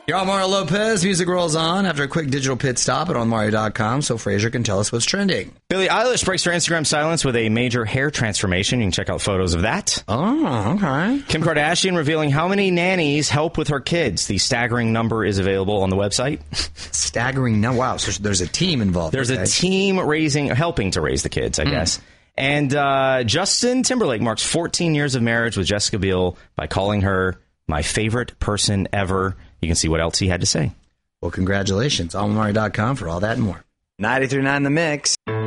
You're on Mario Lopez. Music rolls on after a quick digital pit stop at OnMario.com so Fraser can tell us what's trending. Billie Eilish breaks her Instagram silence with a major hair transformation. You can check out photos of that. Oh, okay. Kim Kardashian revealing how many nannies help with her kids. The staggering number is available on the website. Staggering. No, wow. So there's a team involved. There's a team helping to raise the kids, I guess. And Justin Timberlake marks 14 years of marriage with Jessica Biel by calling her my favorite person ever. You can see what else he had to say. Well, congratulations. OnMario.com for all that and more. 93.9 The Mix.